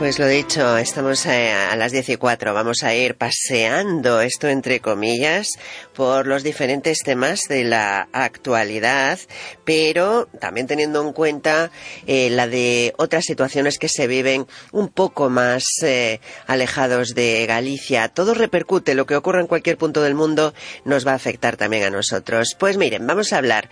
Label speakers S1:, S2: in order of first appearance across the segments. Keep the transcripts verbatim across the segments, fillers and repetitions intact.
S1: Pues lo dicho, estamos a, a las diez y cuatro, vamos a ir paseando, esto entre comillas, por los diferentes temas de la actualidad, pero también teniendo en cuenta eh, la de otras situaciones que se viven un poco más eh, alejados de Galicia. Todo repercute, lo que ocurre en cualquier punto del mundo nos va a afectar también a nosotros. Pues miren, vamos a hablar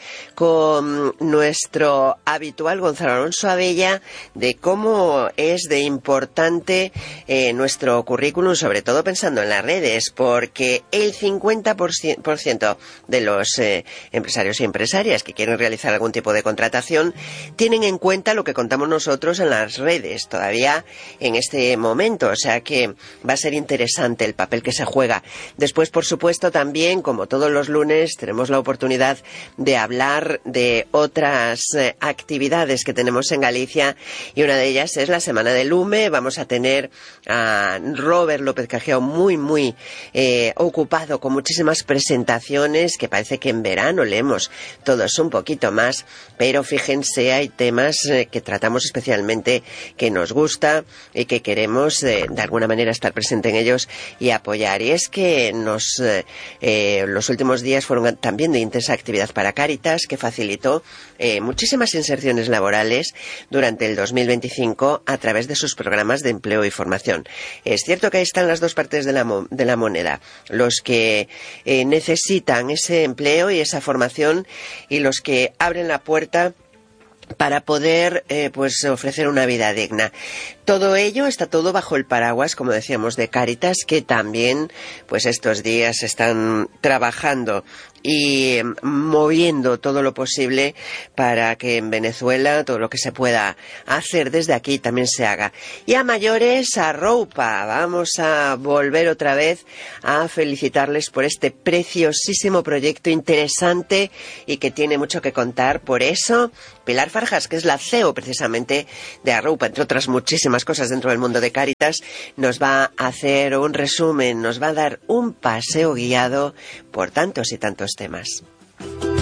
S1: con nuestro habitual Gonzalo Alonso Abella de cómo es de importante importante eh, nuestro currículum, sobre todo pensando en las redes, porque el cincuenta por ciento de los eh, empresarios y empresarias que quieren realizar algún tipo de contratación tienen en cuenta lo que contamos nosotros en las redes todavía en este momento, o sea que va a ser interesante el papel que se juega. Después, por supuesto, también, como todos los lunes, tenemos la oportunidad de hablar de otras eh, actividades que tenemos en Galicia, y una de ellas es la Semana del Lume. Vamos a tener a Robert López Cajiao muy, muy eh, ocupado con muchísimas presentaciones, que parece que en verano leemos todos un poquito más, pero fíjense, hay temas eh, que tratamos especialmente que nos gusta y que queremos eh, de alguna manera estar presente en ellos y apoyar. Y es que nos eh, eh, los últimos días fueron también de intensa actividad para Cáritas, que facilitó eh, muchísimas inserciones laborales durante el dos mil veinticinco a través de sus programas de empleo y formación. Es cierto que ahí están las dos partes de la, mo de la moneda, los que eh, necesitan ese empleo y esa formación, y los que abren la puerta para poder eh, pues ofrecer una vida digna. Todo ello está todo bajo el paraguas, como decíamos, de Cáritas, que también pues estos días están trabajando y eh, moviendo todo lo posible para que en Venezuela todo lo que se pueda hacer desde aquí también se haga. Y a mayores, a Roupa, vamos a volver otra vez a felicitarles por este preciosísimo proyecto interesante y que tiene mucho que contar. Por eso, Pilar Farjas, que es la C E O precisamente de Arroupa, entre otras muchísimas cosas dentro del mundo de Cáritas, nos va a hacer un resumen, nos va a dar un paseo guiado por tantos y tantos temas.